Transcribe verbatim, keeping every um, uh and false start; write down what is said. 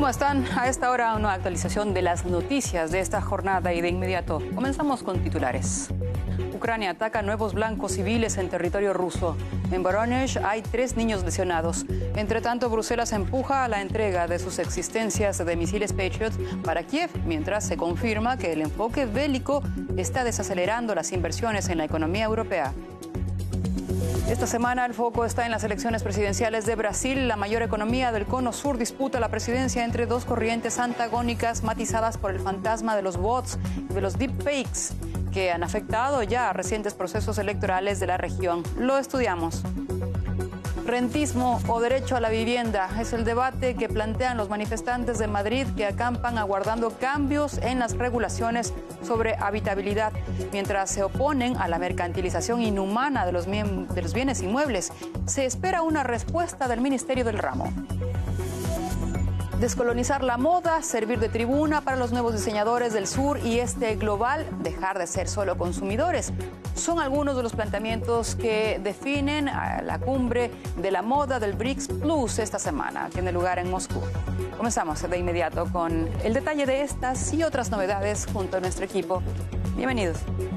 ¿Cómo están? A esta hora una actualización de las noticias de esta jornada y de inmediato comenzamos con titulares. Ucrania ataca nuevos blancos civiles en territorio ruso. En Voronezh hay tres niños lesionados. Entre tanto, Bruselas empuja a la entrega de sus existencias de misiles Patriot para Kiev, mientras se confirma que el enfoque bélico está desacelerando las inversiones en la economía europea. Esta semana el foco está en las elecciones presidenciales de Brasil. La mayor economía del Cono Sur disputa la presidencia entre dos corrientes antagónicas matizadas por el fantasma de los bots y de los deepfakes que han afectado ya a recientes procesos electorales de la región. Lo estudiamos. Rentismo o derecho a la vivienda es el debate que plantean los manifestantes de Madrid que acampan aguardando cambios en las regulaciones sobre habitabilidad, mientras se oponen a la mercantilización inhumana de los, de los bienes inmuebles. Se espera una respuesta del Ministerio del Ramo. Descolonizar la moda, servir de tribuna para los nuevos diseñadores del sur y este global, dejar de ser solo consumidores. Son algunos de los planteamientos que definen a la cumbre de la moda del BRICS Plus esta semana, que tiene lugar en Moscú. Comenzamos de inmediato con el detalle de estas y otras novedades junto a nuestro equipo. Bienvenidos.